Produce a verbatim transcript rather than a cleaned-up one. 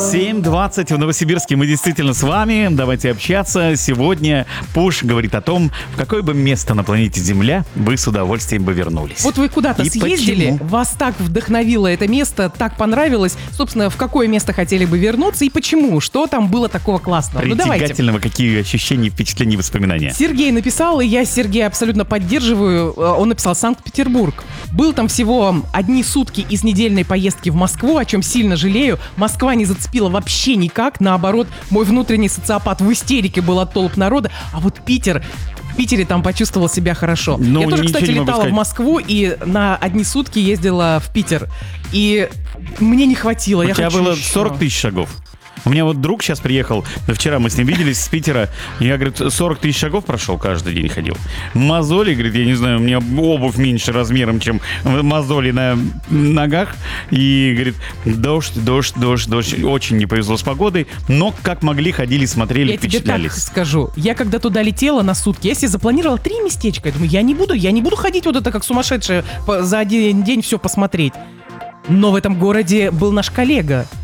семь двадцать в Новосибирске. Мы действительно с вами. Давайте общаться. Сегодня Пуш говорит о том, в какое бы место на планете Земля вы с удовольствием бы вернулись. Вот вы куда-то И съездили, почему? вас так вдохновило это место, так понравилось. Собственно, в какое место хотели бы вернуться и почему? Что там было такого классного? Ну давайте. Притягательного, какие ощущения, впечатления, воспоминания? Сергей написал, и я Сергея абсолютно поддерживаю. Он написал: Санкт-Петербург. Был там всего одни сутки из недельной поездки в Москву, о чем сильно жалею. Москва не зацепила вообще никак. Наоборот, мой внутренний социопат в истерике был от толп народа. А вот Питер... В Питере там почувствовал себя хорошо. Ну, я тоже, ничего кстати, не могу летала сказать. в Москву и на одни сутки ездила в Питер. И мне не хватило. У я тебя хочу было еще. сорок тысяч шагов. У меня вот друг сейчас приехал, вчера мы с ним виделись с Питера, я, говорит, сорок тысяч шагов прошел, каждый день ходил. Мозоли, говорит, я не знаю, у меня обувь меньше размером, чем мозоли на ногах. И, говорит, дождь, дождь, дождь, дождь. Очень не повезло с погодой, но как могли, ходили, смотрели, Я тебе впечатлялись. так скажу. Я когда туда летела на сутки, я себе запланировала три местечка. Я думаю, я не буду, я не буду ходить вот это как сумасшедшая по- за один день все посмотреть. Но в этом городе был наш коллега.